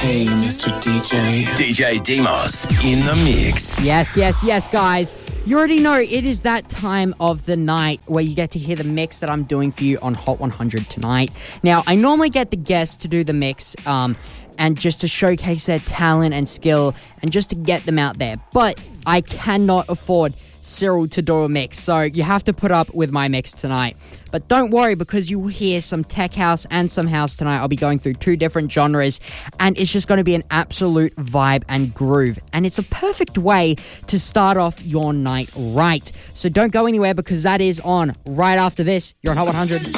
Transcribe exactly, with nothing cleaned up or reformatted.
Hey, Mister D J. D J Demos in the mix. Yes, yes, yes, guys. You already know it is that time of the night where you get to hear the mix that I'm doing for you on Hot one hundred tonight. Now, I normally get the guests to do the mix, um, and just to showcase their talent and skill and just to get them out there. But I cannot afford Cyril to do a mix, so you have to put up with my mix tonight. But don't worry, because you will hear some tech house and some house tonight. I'll be going through two different genres, and it's just going to be an absolute vibe and groove. And it's a perfect way to start off your night right. So don't go anywhere, because that is on right after this. You're on Hot one hundred.